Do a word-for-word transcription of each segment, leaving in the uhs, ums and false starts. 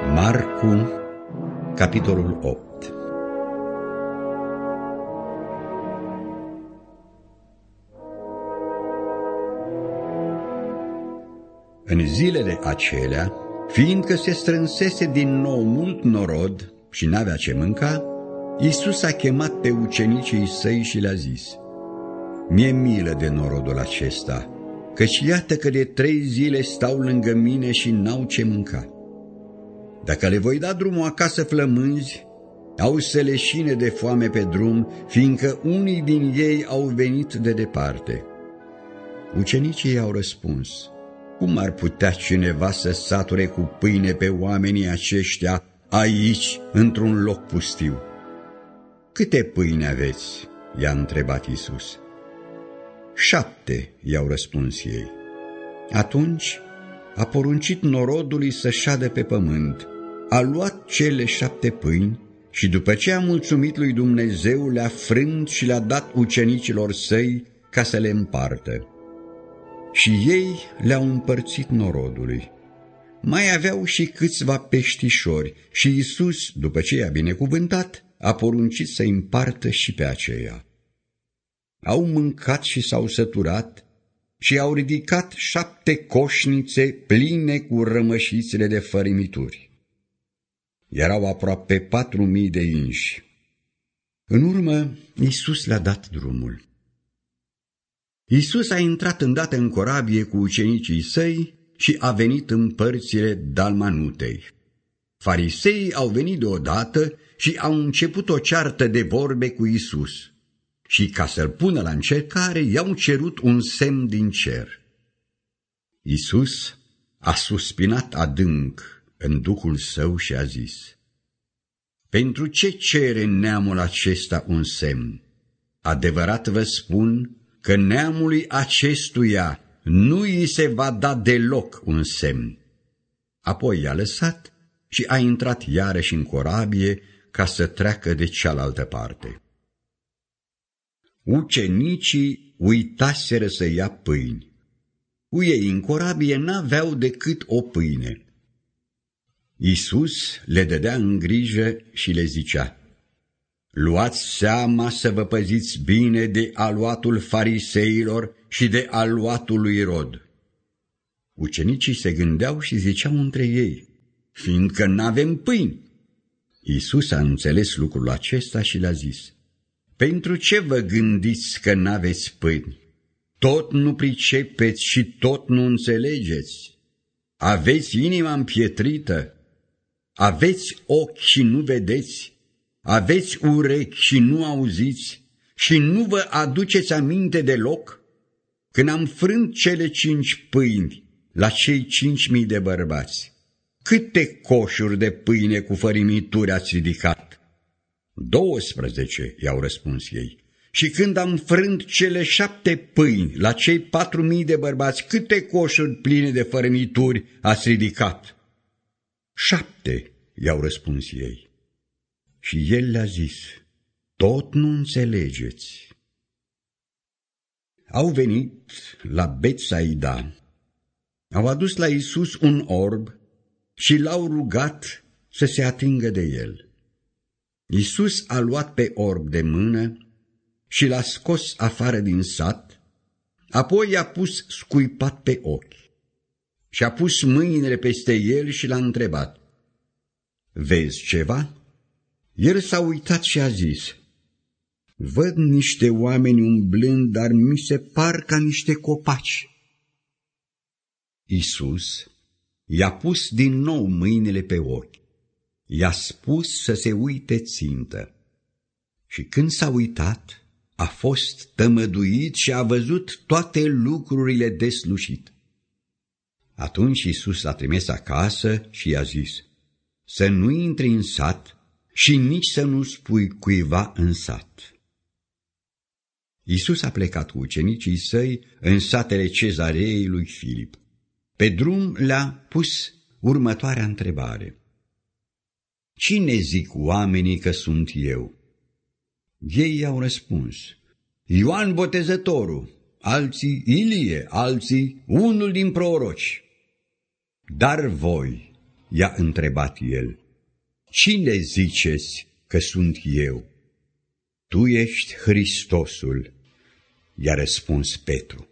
Marcu, capitolul opt. În zilele acelea, fiindcă se strânsese din nou mult norod și n-avea ce mânca, Iisus a chemat pe ucenicii săi și le-a zis: „Mie milă de norodul acesta, căci iată că de trei zile stau lângă mine și n-au ce mânca. Dacă le voi da drumul acasă flămânzi, au să leșine de foame pe drum, fiindcă unii din ei au venit de departe.” Ucenicii i-au răspuns: „Cum ar putea cineva să sature cu pâine pe oamenii aceștia aici, într-un loc pustiu?” „Câte pâine aveți?” i-a întrebat Iisus. „Șapte,” i-au răspuns ei. Atunci a poruncit norodului să șadă pe pământ, a luat cele șapte pâini și după ce a mulțumit lui Dumnezeu le-a frânt și le-a dat ucenicilor săi ca să le împartă. Și ei le-au împărțit norodului. Mai aveau și câțiva peștișori și Iisus, după ce i-a binecuvântat, a poruncit să-i împartă și pe aceea. Au mâncat și s-au săturat și au ridicat șapte coșnițe pline cu rămășițele de fărimituri. Erau aproape patru mii de inși. În urmă, Iisus le-a dat drumul. Iisus a intrat îndată în corabie cu ucenicii săi și a venit în părțile Dalmanutei. Fariseii au venit deodată și au început o ceartă de vorbe cu Iisus. Și ca să-l pună la încercare, i-au cerut un semn din cer. Iisus a suspinat adânc în duhul său și a zis: „Pentru ce cere neamul acesta un semn? Adevărat vă spun că neamului acestuia nu îi se va da deloc un semn.” Apoi i-a lăsat și a intrat iarăși în corabie ca să treacă de cealaltă parte. Ucenicii uitaseră să ia pâini. Cu ei în corabie n-aveau decât o pâine. Iisus le dădea în grijă și le zicea: „Luați seama să vă păziți bine de aluatul fariseilor și de aluatul lui Irod.” Ucenicii se gândeau și ziceau între ei: „Fiindcă n-avem pâini.” Iisus a înțeles lucrul acesta și le-a zis: „Pentru ce vă gândiți că n-aveți pâini? Tot nu pricepeți și tot nu înțelegeți? Aveți inima împietrită? Aveți ochi și nu vedeți? Aveți urechi și nu auziți? Și nu vă aduceți aminte deloc? Când am frânt cele cinci pâini la cei cinci mii de bărbați, câte coșuri de pâine cu fărimituri ați ridicat?” „Douăsprezece,” i-au răspuns ei. „Și când am frânt cele șapte pâini la cei patru mii de bărbați, câte coșuri pline de fărâmituri ați ridicat?” „Șapte,” i-au răspuns ei. Și el le-a zis: „Tot nu înțelegeți.” Au venit la Betsaida. Au adus la Iisus un orb și l-au rugat să se atingă de el. Iisus a luat pe orb de mână și l-a scos afară din sat, apoi i-a pus scuipat pe ochi și a pus mâinile peste el și l-a întrebat: „Vezi ceva?” El s-a uitat și a zis: „Văd niște oameni umblând, dar mi se par ca niște copaci.” Iisus i-a pus din nou mâinile pe ochi, i-a spus să se uite țintă. Și când s-a uitat, a fost tămăduit și a văzut toate lucrurile deslușit. Atunci Iisus l-a trimis acasă și i-a zis: „Să nu intri în sat și nici să nu spui cuiva în sat.” Iisus a plecat cu ucenicii săi în satele Cezarei lui Filip. Pe drum le-a pus următoarea întrebare: „Cine zic oamenii că sunt eu?” Ei i-au răspuns: „Ioan Botezătorul, alții Ilie, alții unul din proroci.” „Dar voi, i-a întrebat el, cine ziceți că sunt eu? Tu ești Hristosul, i-a răspuns Petru.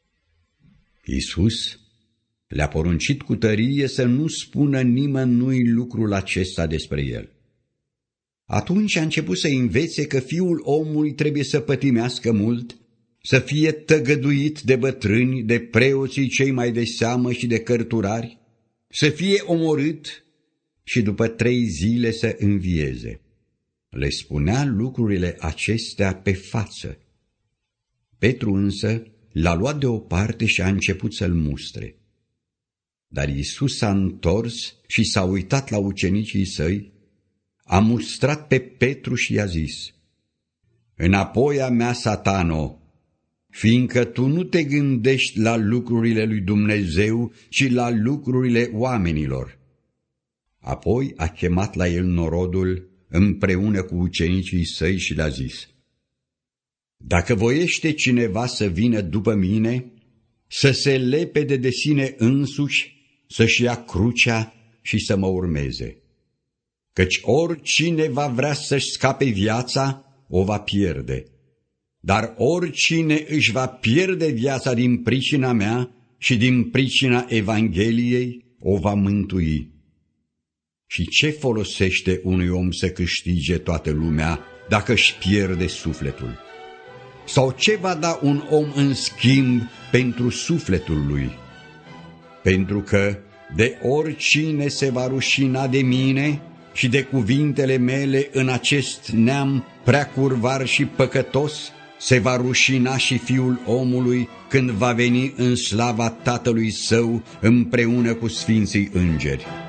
Iisus le-a poruncit cu tărie să nu spună nimănui lucrul acesta despre el. Atunci a început să învețe că Fiul omului trebuie să pătimească mult, să fie tăgăduit de bătrâni, de preoții cei mai de seamă și de cărturari, să fie omorât și după trei zile să învieze. Le spunea lucrurile acestea pe față. Petru însă l-a luat deoparte și a început să-l mustre. Dar Iisus s-a întors și s-a uitat la ucenicii săi, a mustrat pe Petru și i-a zis, înapoi a mea, Satano, fiindcă tu nu te gândești la lucrurile lui Dumnezeu, ci la lucrurile oamenilor. Apoi a chemat la el norodul împreună cu ucenicii săi și le-a zis, dacă voiește cineva să vină după mine, să se lepede de sine însuși, să-și ia crucea și să mă urmeze. Căci oricine va vrea să-și scape viața, o va pierde. Dar oricine își va pierde viața din pricina mea și din pricina Evangheliei, o va mântui. Și ce folosește unui om să câștige toată lumea dacă își pierde sufletul? Sau ce va da un om în schimb pentru sufletul lui? Pentru că de oricine se va rușina de mine și de cuvintele mele în acest neam prea curvar și păcătos, se va rușina și Fiul omului când va veni în slava Tatălui Său împreună cu sfinții îngeri.